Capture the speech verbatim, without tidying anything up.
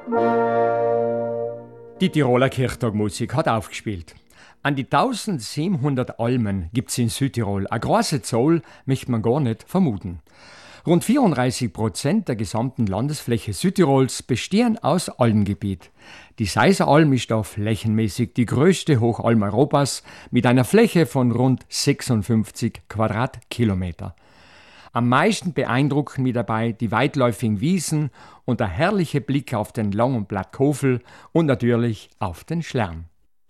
Die Tiroler Kirchtagmusik hat aufgespielt. An die eintausendsiebenhundert Almen gibt's in Südtirol. Eine große Zahl möchte man gar nicht vermuten. Rund vierunddreißig Prozent der gesamten Landesfläche Südtirols bestehen aus Almgebiet. Die Seiseralm ist da flächenmäßig die größte Hochalm Europas mit einer Fläche von rund sechsundfünfzig Quadratkilometer. Am meisten beeindrucken mich dabei die weitläufigen Wiesen und der herrliche Blick auf den Lang- und Plattkofel und natürlich auf den Schlern.